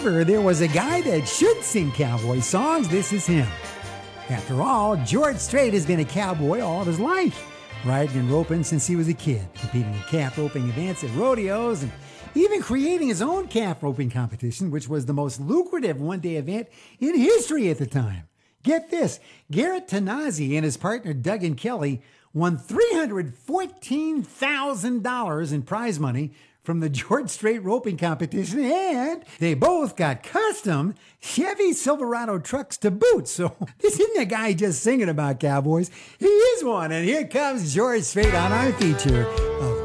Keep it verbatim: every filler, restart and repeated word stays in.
ever there was a guy that should sing cowboy songs, this is him. After all, George Strait has been a cowboy all of his life, riding and roping since he was a kid, competing in calf roping events at rodeos, and even creating his own calf roping competition, which was the most lucrative one-day event in history at the time. Get this, Garrett Tanazi and his partner Duggan Kelly won three hundred fourteen thousand dollars in prize money from the George Strait roping competition, and they both got custom Chevy Silverado trucks to boot. So this isn't a guy just singing about cowboys. He is one, and here comes George Strait on our feature of